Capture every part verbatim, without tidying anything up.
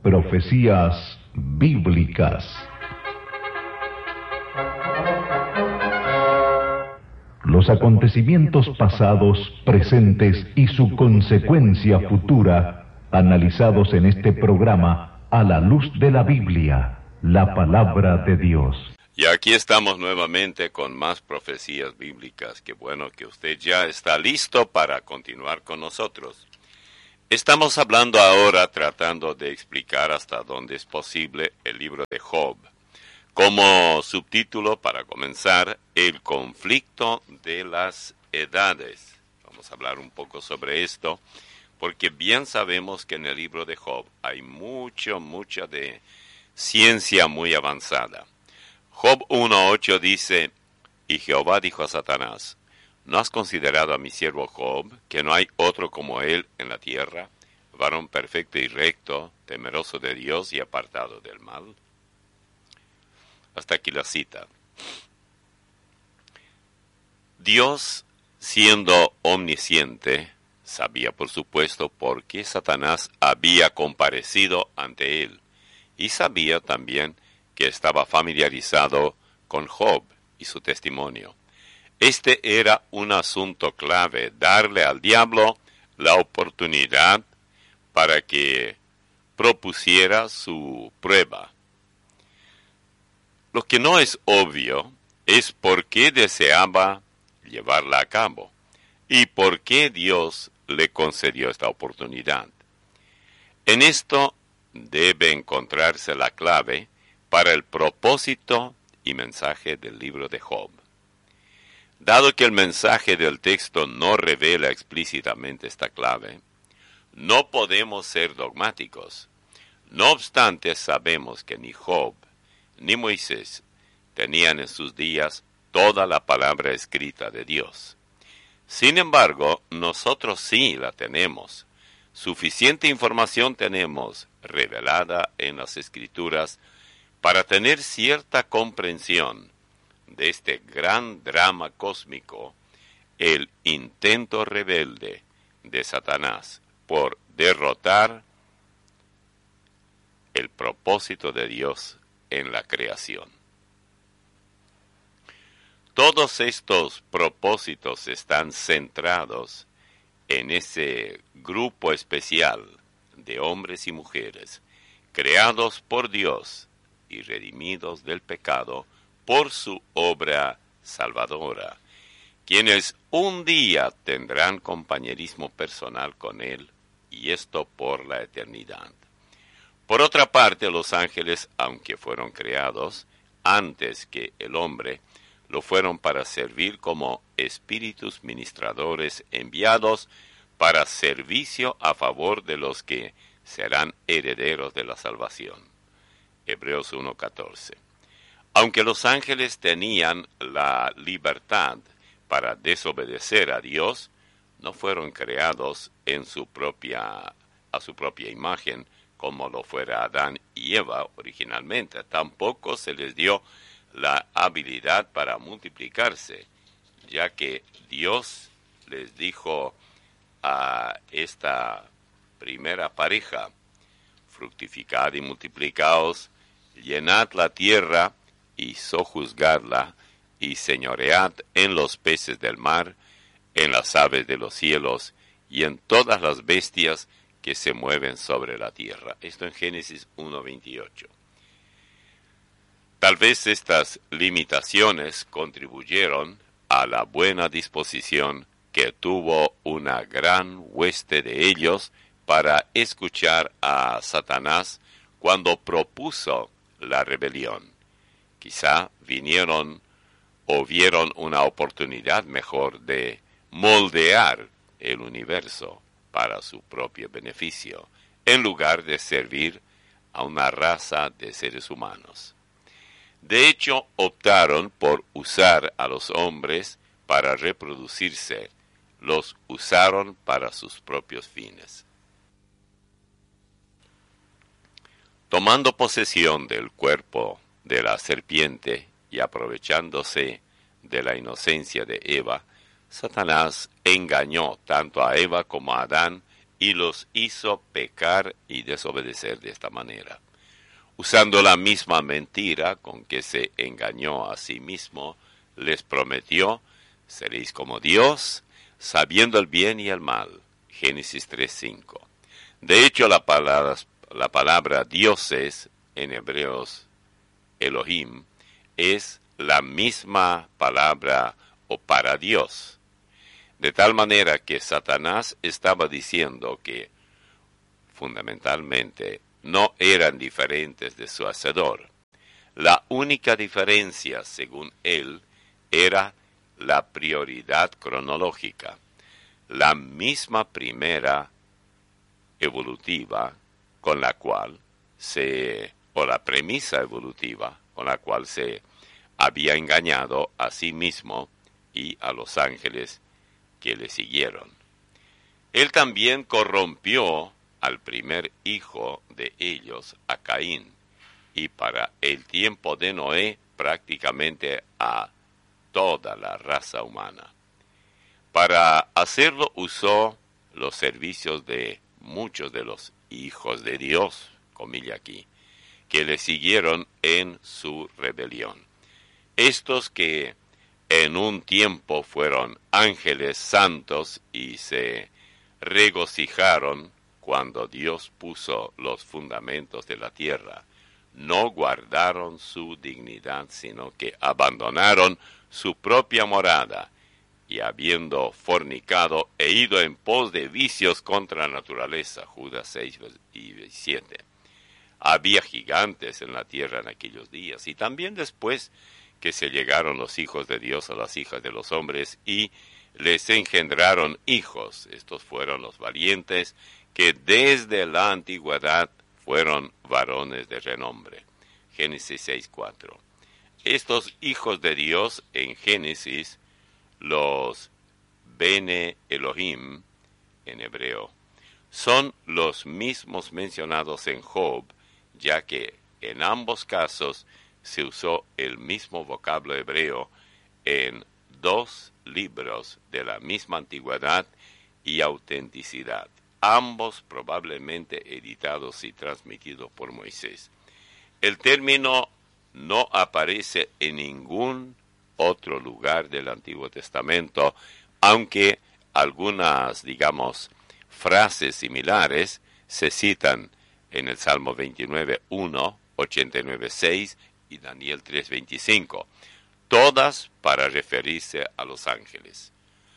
Profecías bíblicas. Los acontecimientos pasados, presentes y su consecuencia futura, analizados en este programa a la luz de la Biblia, la palabra de Dios. Y aquí estamos nuevamente con más profecías bíblicas. Qué bueno que usted ya está listo para continuar con nosotros. Estamos hablando ahora, tratando de explicar hasta dónde es posible el libro de Job. Como subtítulo, para comenzar, el conflicto de las edades. Vamos a hablar un poco sobre esto, porque bien sabemos que en el libro de Job hay mucho, mucha de ciencia muy avanzada. Job uno ocho dice, y Jehová dijo a Satanás, ¿no has considerado a mi siervo Job, que no hay otro como él en la tierra, varón perfecto y recto, temeroso de Dios y apartado del mal? Hasta aquí la cita. Dios, siendo omnisciente, sabía por supuesto por qué Satanás había comparecido ante él, y sabía también que estaba familiarizado con Job y su testimonio. Este era un asunto clave, darle al diablo la oportunidad para que propusiera su prueba. Lo que no es obvio es por qué deseaba llevarla a cabo y por qué Dios le concedió esta oportunidad. En esto debe encontrarse la clave para el propósito y mensaje del libro de Job. Dado que el mensaje del texto no revela explícitamente esta clave, no podemos ser dogmáticos. No obstante, sabemos que ni Job ni Moisés tenían en sus días toda la palabra escrita de Dios. Sin embargo, nosotros sí la tenemos. Suficiente información tenemos revelada en las Escrituras para tener cierta comprensión de este gran drama cósmico, el intento rebelde de Satanás por derrotar el propósito de Dios en la creación. Todos estos propósitos están centrados en ese grupo especial de hombres y mujeres creados por Dios y redimidos del pecado por su obra salvadora, quienes un día tendrán compañerismo personal con Él, y esto por la eternidad. Por otra parte, los ángeles, aunque fueron creados antes que el hombre, lo fueron para servir como espíritus ministradores enviados para servicio a favor de los que serán herederos de la salvación. Hebreos uno catorce. Aunque los ángeles tenían la libertad para desobedecer a Dios, no fueron creados en su propia, a su propia imagen, como lo fuera Adán y Eva originalmente. Tampoco se les dio la habilidad para multiplicarse, ya que Dios les dijo a esta primera pareja, fructificad y multiplicaos, llenad la tierra y sojuzgadla, y señoread en los peces del mar, en las aves de los cielos, y en todas las bestias que se mueven sobre la tierra. Esto en Génesis uno veintiocho. Tal vez estas limitaciones contribuyeron a la buena disposición que tuvo una gran hueste de ellos para escuchar a Satanás cuando propuso la rebelión. Quizá vinieron o vieron una oportunidad mejor de moldear el universo para su propio beneficio, en lugar de servir a una raza de seres humanos. De hecho, optaron por usar a los hombres para reproducirse, los usaron para sus propios fines. Tomando posesión del cuerpo de la serpiente y aprovechándose de la inocencia de Eva, Satanás engañó tanto a Eva como a Adán y los hizo pecar y desobedecer de esta manera. Usando la misma mentira con que se engañó a sí mismo, les prometió: seréis como Dios, sabiendo el bien y el mal. Génesis tres cinco. De hecho, la palabra, la palabra dioses en hebreos, Elohim, es la misma palabra o para Dios. De tal manera que Satanás estaba diciendo que, fundamentalmente, no eran diferentes de su hacedor. La única diferencia, según él, era la prioridad cronológica. La misma primera evolutiva con la cual se, o la premisa evolutiva con la cual se había engañado a sí mismo y a los ángeles que le siguieron. Él también corrompió al primer hijo de ellos, a Caín, y para el tiempo de Noé prácticamente a toda la raza humana. Para hacerlo usó los servicios de muchos de los hijos de Dios, comilla aquí, que le siguieron en su rebelión. Estos que en un tiempo fueron ángeles santos y se regocijaron cuando Dios puso los fundamentos de la tierra, no guardaron su dignidad, sino que abandonaron su propia morada, y habiendo fornicado e ido en pos de vicios contra la naturaleza. Judas seis y siete. Había gigantes en la tierra en aquellos días, y también después que se llegaron los hijos de Dios a las hijas de los hombres, y les engendraron hijos. Estos fueron los valientes, que desde la antigüedad fueron varones de renombre. Génesis seis cuatro. Estos hijos de Dios en Génesis, los Bene Elohim en hebreo, son los mismos mencionados en Job, ya que en ambos casos se usó el mismo vocablo hebreo en dos libros de la misma antigüedad y autenticidad, ambos probablemente editados y transmitidos por Moisés. El término no aparece en ningún otro lugar del Antiguo Testamento, aunque algunas, digamos, frases similares se citan en el Salmo veintinueve uno, ochenta y nueve seis y Daniel tres veinticinco, todas para referirse a los ángeles.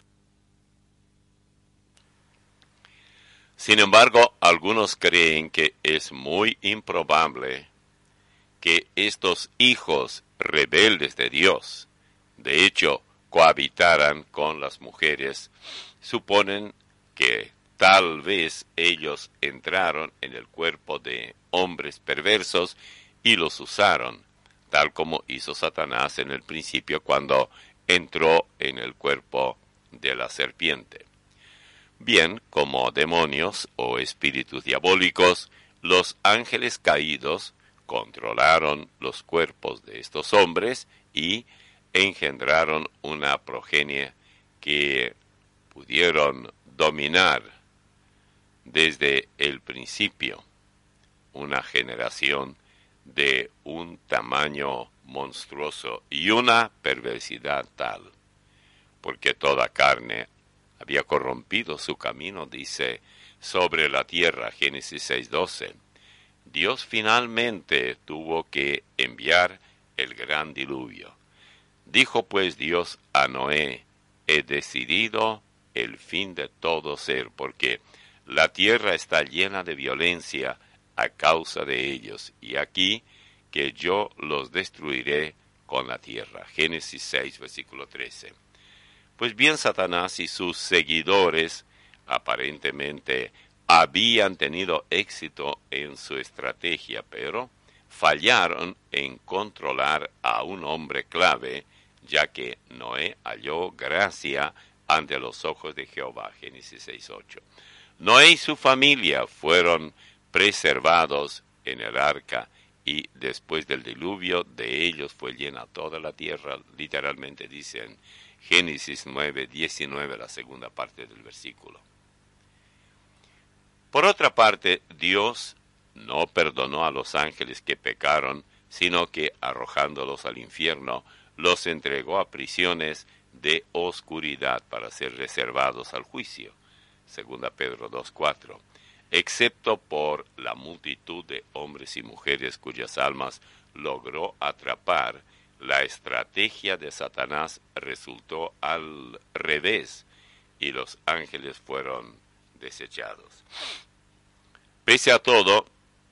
Sin embargo, algunos creen que es muy improbable que estos hijos rebeldes de Dios, de hecho, cohabitaran con las mujeres. Suponen que tal vez ellos entraron en el cuerpo de hombres perversos y los usaron, tal como hizo Satanás en el principio cuando entró en el cuerpo de la serpiente. Bien, como demonios o espíritus diabólicos, los ángeles caídos controlaron los cuerpos de estos hombres y engendraron una progenie que pudieron dominar desde el principio una generación de un tamaño monstruoso y una perversidad tal, porque toda carne había corrompido su camino, dice, sobre la tierra, Génesis seis doce. Dios finalmente tuvo que enviar el gran diluvio. Dijo pues Dios a Noé: he decidido el fin de todo ser, porque la tierra está llena de violencia a causa de ellos, y aquí que yo los destruiré con la tierra. Génesis seis, versículo trece. Pues bien, Satanás y sus seguidores aparentemente habían tenido éxito en su estrategia, pero fallaron en controlar a un hombre clave, ya que Noé halló gracia ante los ojos de Jehová. Génesis seis ocho. Noé y su familia fueron preservados en el arca, y después del diluvio de ellos fue llena toda la tierra. Literalmente dice en Génesis nueve diecinueve, la segunda parte del versículo. Por otra parte, Dios no perdonó a los ángeles que pecaron, sino que, arrojándolos al infierno, los entregó a prisiones de oscuridad para ser reservados al juicio. Segunda Pedro dos cuatro. Excepto por la multitud de hombres y mujeres cuyas almas logró atrapar, la estrategia de Satanás resultó al revés y los ángeles fueron desechados. Pese a todo,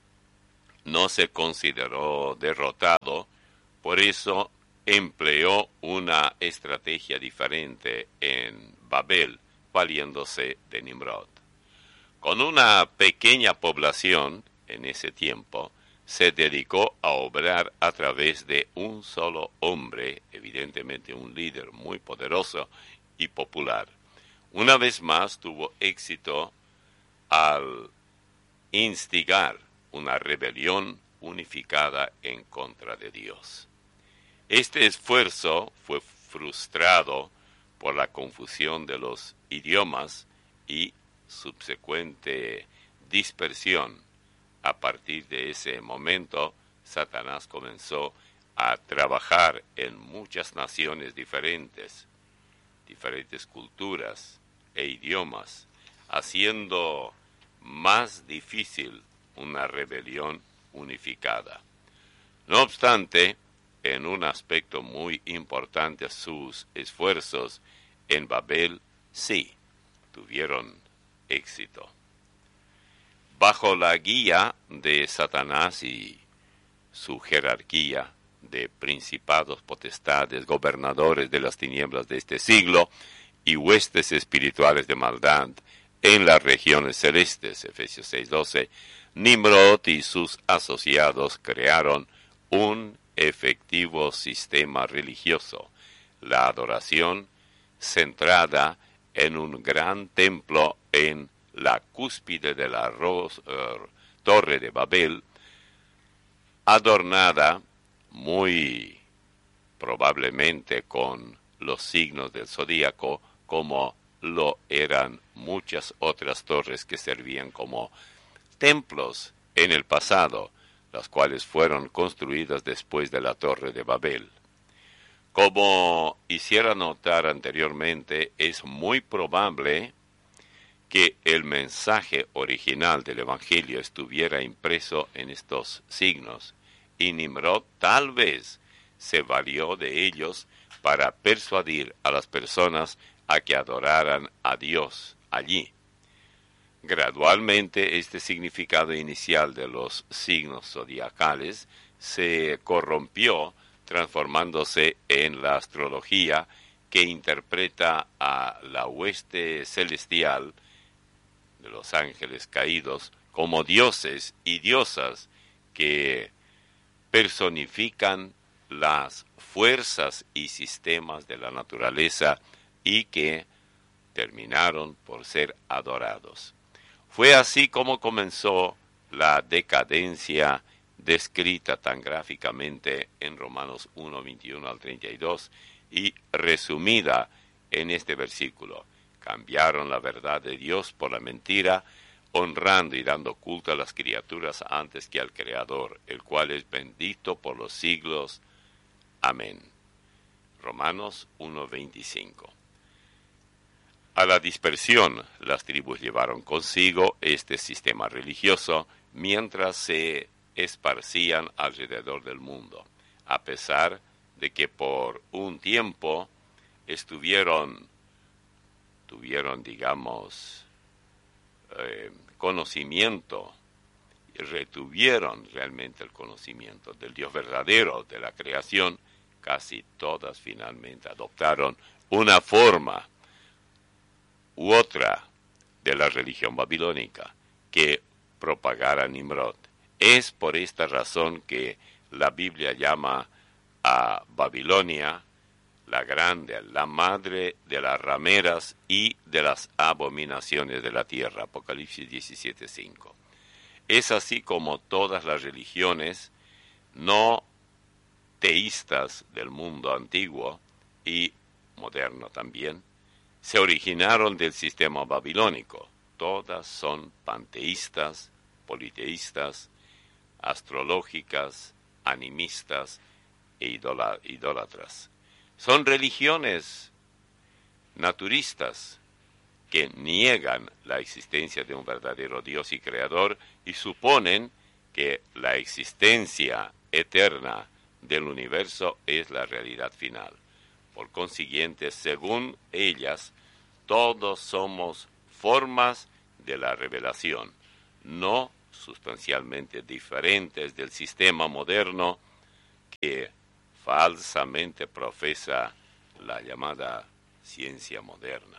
no se consideró derrotado, por eso empleó una estrategia diferente en Babel, valiéndose de Nimrod. Con una pequeña población en ese tiempo, se dedicó a obrar a través de un solo hombre, evidentemente un líder muy poderoso y popular. Una vez más tuvo éxito al instigar una rebelión unificada en contra de Dios. Este esfuerzo fue frustrado por la confusión de los idiomas y subsecuente dispersión. A partir de ese momento, Satanás comenzó a trabajar en muchas naciones diferentes, diferentes culturas e idiomas, haciendo más difícil una rebelión unificada. No obstante, en un aspecto muy importante, sus esfuerzos en Babel sí tuvieron éxito. Bajo la guía de Satanás y su jerarquía de principados, potestades, gobernadores de las tinieblas de este siglo y huestes espirituales de maldad en las regiones celestes, Efesios seis doce, Nimrod y sus asociados crearon un efectivo sistema religioso, la adoración centrada en un gran templo en la cúspide de la ros, uh, torre de Babel, adornada muy probablemente con los signos del zodíaco, como lo eran muchas otras torres que servían como templos en el pasado, las cuales fueron construidas después de la torre de Babel. Como hiciera notar anteriormente, es muy probable que el mensaje original del Evangelio estuviera impreso en estos signos, y Nimrod tal vez se valió de ellos para persuadir a las personas a que adoraran a Dios allí. Gradualmente, este significado inicial de los signos zodiacales se corrompió, transformándose en la astrología que interpreta a la hueste celestial de los ángeles caídos como dioses y diosas que personifican las fuerzas y sistemas de la naturaleza y que terminaron por ser adorados. Fue así como comenzó la decadencia descrita tan gráficamente en Romanos uno, veintiuno al treinta y dos y resumida en este versículo. Cambiaron la verdad de Dios por la mentira, honrando y dando culto a las criaturas antes que al Creador, el cual es bendito por los siglos. Amén. Romanos uno, veinticinco. A la dispersión, las tribus llevaron consigo este sistema religioso mientras se esparcían alrededor del mundo, a pesar de que por un tiempo estuvieron, tuvieron, digamos, eh, conocimiento, retuvieron realmente el conocimiento del Dios verdadero, de la creación. Casi todas finalmente adoptaron una forma u otra de la religión babilónica que propagara Nimrod. Es por esta razón que la Biblia llama a Babilonia la grande, la madre de las rameras y de las abominaciones de la tierra, Apocalipsis diecisiete cinco. Es así como todas las religiones no teístas del mundo antiguo y moderno también se originaron del sistema babilónico. todas son panteístas, politeístas, astrológicas, animistas e idólatras. Son religiones naturistas que niegan la existencia de un verdadero Dios y Creador y suponen que la existencia eterna del universo es la realidad final. Por consiguiente, según ellas, todos somos formas de la revelación, no sustancialmente diferentes del sistema moderno que falsamente profesa la llamada ciencia moderna.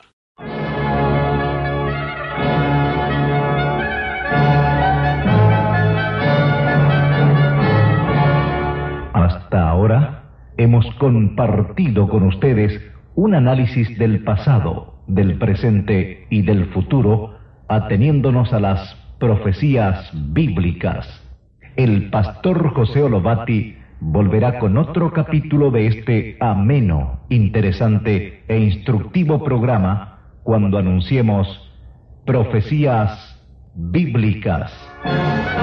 Hasta ahora hemos compartido con ustedes un análisis del pasado, del presente y del futuro, ateniéndonos a las profecías bíblicas. El pastor José Olobati volverá con otro capítulo de este ameno, interesante e instructivo programa cuando anunciemos Profecías Bíblicas.